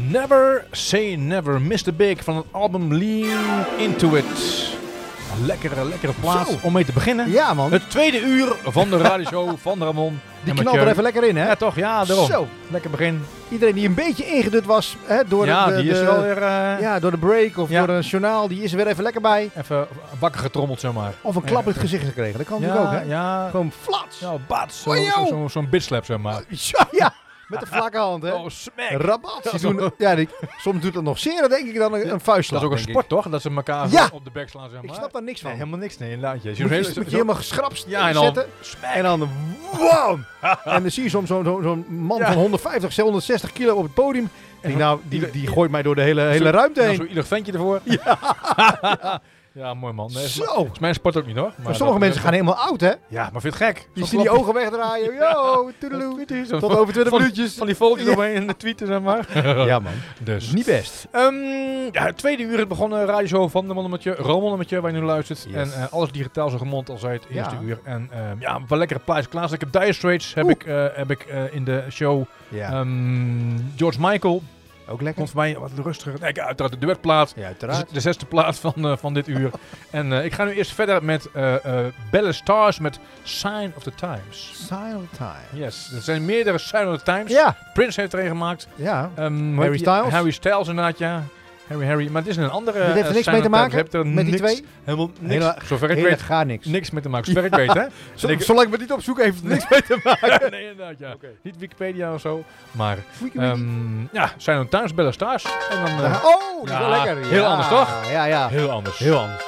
Never Say Never, Mr. Big van het album Lean Into It. Een lekkere plaats om mee te beginnen. Ja, man. Het tweede uur van de radioshow van Ramon. Die knalt er even lekker in, hè? Ja, toch? Ja, daarom. Zo. Lekker begin. Iedereen die een beetje ingedut was door die is wel weer... door de break of door een journaal, die is er weer even lekker bij. Even wakker getrommeld, zeg maar. Of een klap in het gezicht gekregen. Dat kan natuurlijk ook, hè? Ja. Gewoon flats. Ja, bats. Oh, Zo'n bitslap, zeg maar. Ja, met de vlakke hand, hè? Oh, smack. Rabat. Soms doet het nog zeer, denk ik, dan een vuistslag. Dat is ook een sport, toch? Dat ze elkaar op de bek slaan, zeg maar. Ik snap daar niks van. Nee, helemaal niks, nee, inderdaad. Je moet je helemaal geschrapt zetten. En dan wam! En dan zie je soms zo'n man van 150, 160 kilo op het podium. En die gooit mij door de hele ruimte heen. Zo'n ieder ventje ervoor. Ja, mooi man. Nee, Zo! Is mijn sport ook niet, hoor. Maar sommige mensen gaan helemaal oud, hè? Ja, maar vind je het gek? Je ziet die ogen wegdraaien. Yo, toedeloe. Tot over 20 minuutjes. Van die foto's omheen in de tweeten, zeg maar. Ja, man. Dus. Niet best. Het tweede uur is begonnen. Radio van de Monnemetje, Rommelemmetje, waar je nu luistert. Yes. En alles digitaal zo gemond als het eerste uur. En wat lekkere plaatjes klaar. Ik heb Dire Straits heb ik in de show. Ja. George Michael. Ook lekker. Komt voor mij wat rustiger. Nee, uiteraard de duetplaat. Ja, uiteraard. De zesde plaat van dit uur. En ik ga nu eerst verder met Belle Stars met Sign of the Times. Sign of the Times. Yes, er zijn meerdere Sign of the Times. Ja. Prince heeft er een gemaakt. Ja. Harry Styles. Harry Styles inderdaad, ja. Harry. Maar het is een andere... Dit heeft er niks mee te maken met die twee? Helemaal niks. Zover ik weet. Gaat niks. Niks mee te maken. Zover ik weet, hè. Zolang ik me niet opzoek, heeft het niks mee te maken. Nee, inderdaad, ja. Okay. Niet Wikipedia of zo. Maar, Sign of the Times, Belle Stars. En dan, die is wel lekker. Heel anders, toch? Ja. Heel anders. Heel anders.